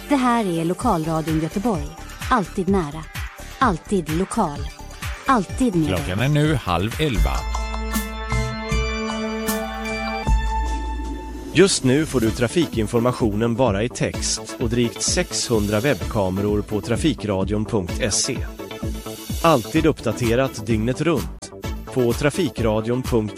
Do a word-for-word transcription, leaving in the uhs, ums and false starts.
Det här är Lokalradion Göteborg. Alltid nära. Alltid lokal. Alltid med. Klockan är nu halv elva. Just nu får du trafikinformationen bara i text och drygt sexhundra webbkameror på trafikradion punkt se. Alltid uppdaterat dygnet runt på trafikradion punkt